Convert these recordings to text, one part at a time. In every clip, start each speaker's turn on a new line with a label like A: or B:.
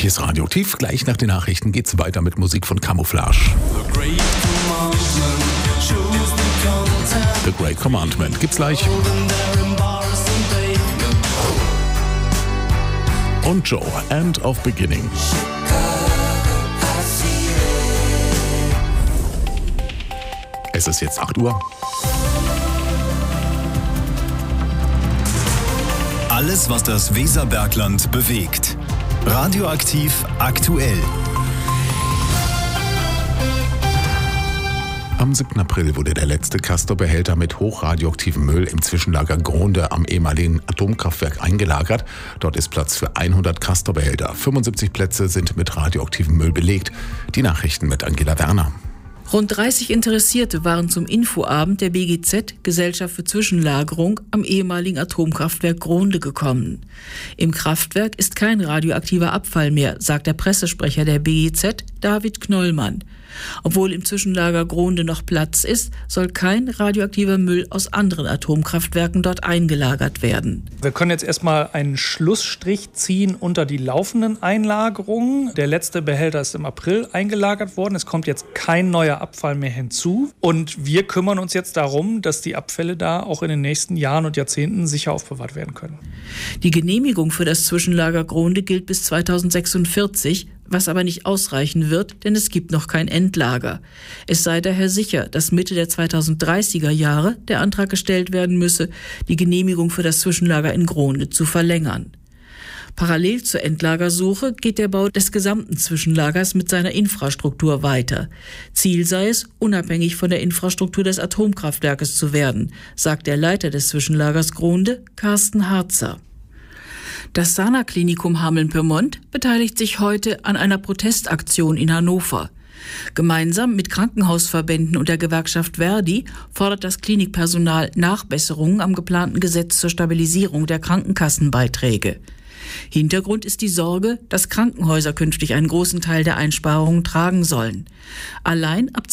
A: Hier ist Radioaktiv. Gleich nach den Nachrichten geht's weiter mit Musik von Camouflage. The Great Commandment gibt's gleich. Und Joe, End of Beginning. Es ist jetzt 8 Uhr.
B: Alles, was das Weserbergland bewegt. Radioaktiv aktuell.
A: Am 7. April wurde der letzte Castor-Behälter mit hochradioaktivem Müll im Zwischenlager Gronde am ehemaligen Atomkraftwerk eingelagert. Dort ist Platz für 100 Castor-Behälter. 75 Plätze sind mit radioaktivem Müll belegt. Die Nachrichten mit Angela Werner.
C: Rund 30 Interessierte waren zum Infoabend der BGZ, Gesellschaft für Zwischenlagerung, am ehemaligen Atomkraftwerk Gronde gekommen. Im Kraftwerk ist kein radioaktiver Abfall mehr, sagt der Pressesprecher der BGZ, David Knollmann. Obwohl im Zwischenlager Gronde noch Platz ist, soll kein radioaktiver Müll aus anderen Atomkraftwerken dort eingelagert werden.
D: Wir können jetzt erstmal einen Schlussstrich ziehen unter die laufenden Einlagerungen. Der letzte Behälter ist im April eingelagert worden. Es kommt jetzt kein neuer Abfall mehr hinzu. Und wir kümmern uns jetzt darum, dass die Abfälle da auch in den nächsten Jahren und Jahrzehnten sicher aufbewahrt werden können.
C: Die Genehmigung für das Zwischenlager Gronde gilt bis 2046, was aber nicht ausreichen wird, denn es gibt noch kein Endlager. Es sei daher sicher, dass Mitte der 2030er Jahre der Antrag gestellt werden müsse, die Genehmigung für das Zwischenlager in Gronde zu verlängern. Parallel zur Endlagersuche geht der Bau des gesamten Zwischenlagers mit seiner Infrastruktur weiter. Ziel sei es, unabhängig von der Infrastruktur des Atomkraftwerkes zu werden, sagt der Leiter des Zwischenlagers Gronde, Carsten Harzer. Das Sana-Klinikum Hameln-Pyrmont beteiligt sich heute an einer Protestaktion in Hannover. Gemeinsam mit Krankenhausverbänden und der Gewerkschaft Verdi fordert das Klinikpersonal Nachbesserungen am geplanten Gesetz zur Stabilisierung der Krankenkassenbeiträge. Hintergrund ist die Sorge, dass Krankenhäuser künftig einen großen Teil der Einsparungen tragen sollen. Allein ab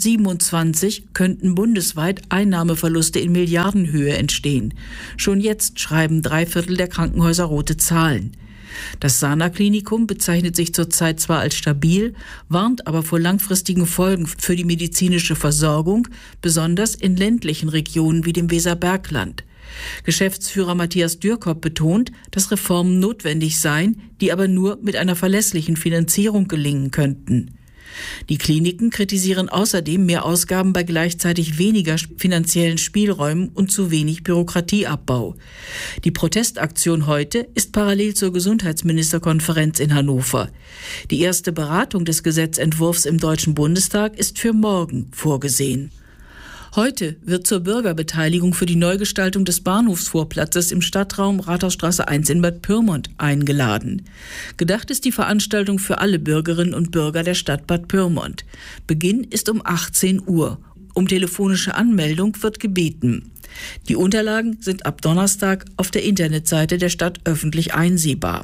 C: 2027 könnten bundesweit Einnahmeverluste in Milliardenhöhe entstehen. Schon jetzt schreiben 3/4 der Krankenhäuser rote Zahlen. Das Sana-Klinikum bezeichnet sich zurzeit zwar als stabil, warnt aber vor langfristigen Folgen für die medizinische Versorgung, besonders in ländlichen Regionen wie dem Weserbergland. Geschäftsführer Matthias Dürkop betont, dass Reformen notwendig seien, die aber nur mit einer verlässlichen Finanzierung gelingen könnten. Die Kliniken kritisieren außerdem mehr Ausgaben bei gleichzeitig weniger finanziellen Spielräumen und zu wenig Bürokratieabbau. Die Protestaktion heute ist parallel zur Gesundheitsministerkonferenz in Hannover. Die erste Beratung des Gesetzentwurfs im Deutschen Bundestag ist für morgen vorgesehen. Heute wird zur Bürgerbeteiligung für die Neugestaltung des Bahnhofsvorplatzes im Stadtraum Rathausstraße 1 in Bad Pyrmont eingeladen. Gedacht ist die Veranstaltung für alle Bürgerinnen und Bürger der Stadt Bad Pyrmont. Beginn ist um 18 Uhr. Um telefonische Anmeldung wird gebeten. Die Unterlagen sind ab Donnerstag auf der Internetseite der Stadt öffentlich einsehbar.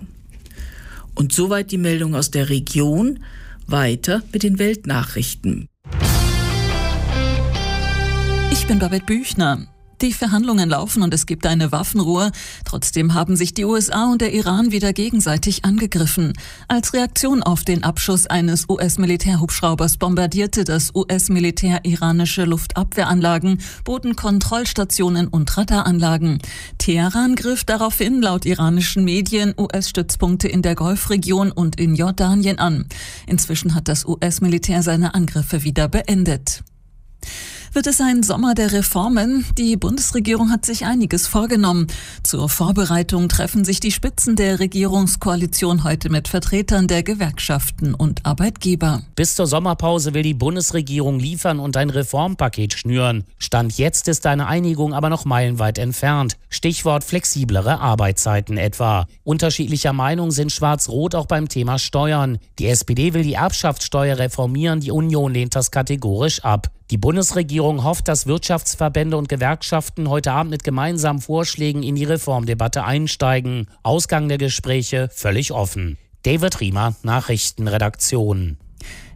C: Und soweit die Meldung aus der Region. Weiter mit den Weltnachrichten.
E: Ich bin Babette Büchner. Die Verhandlungen laufen und es gibt eine Waffenruhe. Trotzdem haben sich die USA und der Iran wieder gegenseitig angegriffen. Als Reaktion auf den Abschuss eines US-Militärhubschraubers bombardierte das US-Militär iranische Luftabwehranlagen, Bodenkontrollstationen und Radaranlagen. Teheran griff daraufhin laut iranischen Medien US-Stützpunkte in der Golfregion und in Jordanien an. Inzwischen hat das US-Militär seine Angriffe wieder beendet. Wird es ein Sommer der Reformen? Die Bundesregierung hat sich einiges vorgenommen. Zur Vorbereitung treffen sich die Spitzen der Regierungskoalition heute mit Vertretern der Gewerkschaften und Arbeitgeber.
F: Bis zur Sommerpause will die Bundesregierung liefern und ein Reformpaket schnüren. Stand jetzt ist eine Einigung aber noch meilenweit entfernt. Stichwort flexiblere Arbeitszeiten etwa. Unterschiedlicher Meinung sind Schwarz-Rot auch beim Thema Steuern. Die SPD will die Erbschaftssteuer reformieren, die Union lehnt das kategorisch ab. Die Bundesregierung hofft, dass Wirtschaftsverbände und Gewerkschaften heute Abend mit gemeinsamen Vorschlägen in die Reformdebatte einsteigen. Ausgang der Gespräche völlig offen. David Riemer, Nachrichtenredaktion.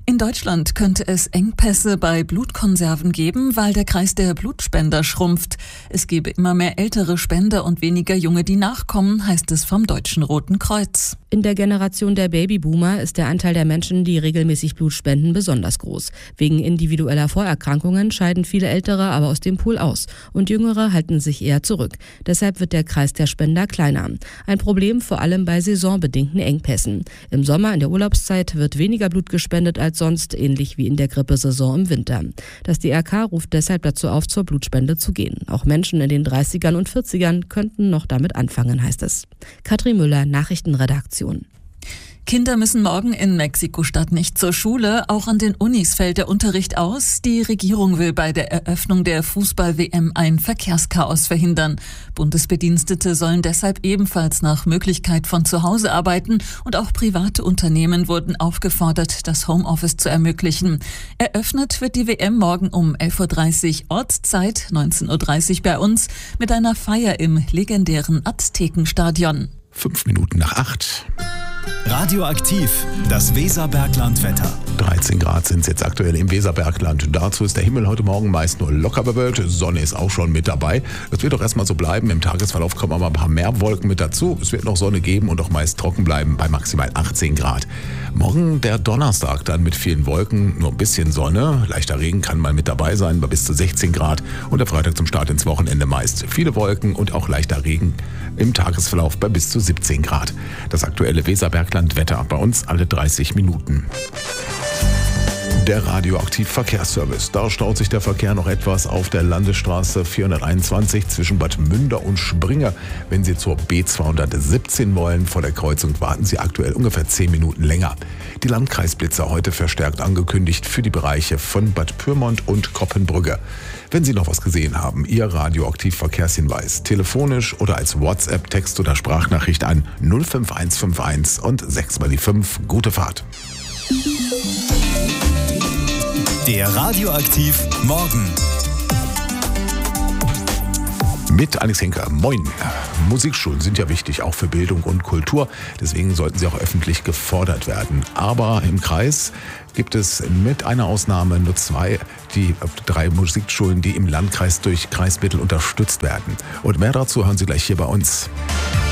E: In Deutschland könnte es Engpässe bei Blutkonserven geben, weil der Kreis der Blutspender schrumpft. Es gebe immer mehr ältere Spender und weniger Junge, die nachkommen, heißt es vom Deutschen Roten Kreuz.
G: In der Generation der Babyboomer ist der Anteil der Menschen, die regelmäßig Blut spenden, besonders groß. Wegen individueller Vorerkrankungen scheiden viele Ältere aber aus dem Pool aus und Jüngere halten sich eher zurück. Deshalb wird der Kreis der Spender kleiner. Ein Problem vor allem bei saisonbedingten Engpässen. Im Sommer in der Urlaubszeit wird weniger Blut gespendet als sonst, ähnlich wie in der Grippesaison im Winter. Das DRK ruft deshalb dazu auf, zur Blutspende zu gehen. Auch Menschen in den 30ern und 40ern könnten noch damit anfangen, heißt es. Katrin Müller, Nachrichtenredaktion.
E: Kinder müssen morgen in Mexiko-Stadt nicht zur Schule. Auch an den Unis fällt der Unterricht aus. Die Regierung will bei der Eröffnung der Fußball-WM ein Verkehrschaos verhindern. Bundesbedienstete sollen deshalb ebenfalls nach Möglichkeit von zu Hause arbeiten. Und auch private Unternehmen wurden aufgefordert, das Homeoffice zu ermöglichen. Eröffnet wird die WM morgen um 11.30 Uhr Ortszeit, 19.30 Uhr bei uns, mit einer Feier im legendären Aztekenstadion.
A: 7:05.
B: Radioaktiv, das Weserbergland-Wetter.
A: 13 Grad sind es jetzt aktuell im Weserbergland. Dazu ist der Himmel heute Morgen meist nur locker bewölkt. Sonne ist auch schon mit dabei. Das wird doch erstmal so bleiben. Im Tagesverlauf kommen aber ein paar mehr Wolken mit dazu. Es wird noch Sonne geben und auch meist trocken bleiben bei maximal 18 Grad. Morgen der Donnerstag dann mit vielen Wolken, nur ein bisschen Sonne. Leichter Regen kann mal mit dabei sein bei bis zu 16 Grad. Und der Freitag zum Start ins Wochenende meist viele Wolken und auch leichter Regen im Tagesverlauf bei bis zu 17 Grad. Das aktuelle Weserbergland-Wetter bei uns alle 30 Minuten. Der Radioaktiv-Verkehrsservice. Da staut sich der Verkehr noch etwas auf der Landesstraße 421 zwischen Bad Münder und Springe. Wenn Sie zur B217 wollen, vor der Kreuzung warten Sie aktuell ungefähr 10 Minuten länger. Die Landkreisblitzer heute verstärkt angekündigt für die Bereiche von Bad Pyrmont und Koppenbrügge. Wenn Sie noch was gesehen haben, Ihr Radioaktiv-Verkehrshinweis telefonisch oder als WhatsApp, Text oder Sprachnachricht an 05151 und 6 mal die 5. Gute Fahrt.
B: Der Radioaktiv Morgen.
A: Mit Alex Henker. Moin. Musikschulen sind ja wichtig, auch für Bildung und Kultur. Deswegen sollten sie auch öffentlich gefordert werden. Aber im Kreis gibt es mit einer Ausnahme nur 3 Musikschulen, die im Landkreis durch Kreismittel unterstützt werden. Und mehr dazu hören Sie gleich hier bei uns.